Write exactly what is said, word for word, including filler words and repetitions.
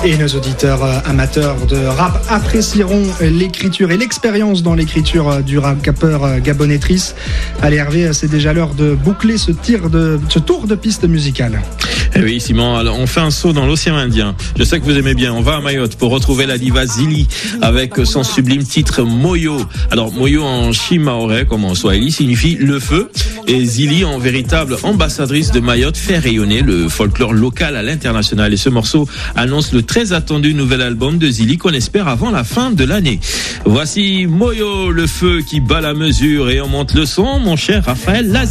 Et nos auditeurs euh, amateurs de rap apprécieront l'écriture et l'expérience dans l'écriture euh, du rappeur euh, gabonais Triss. Allez Hervé, c'est déjà l'heure de boucler ce, tir de, ce tour de piste musicale. Eh oui Simon, alors on fait un saut dans l'océan Indien. Je sais que vous aimez bien, on va à Mayotte pour retrouver la diva Zili avec son sublime titre Moyo. Alors Moyo en chimaoré comme en swahili signifie le feu, et Zili en véritable ambassadrice de Mayotte fait rayonner le folklore local à l'international, et ce morceau annonce le très attendu nouvel album de Zili qu'on espère avant la fin de l'année. Voici Moyo, le feu qui bat la mesure, et on monte le son, mon cher Raphaël Lazi.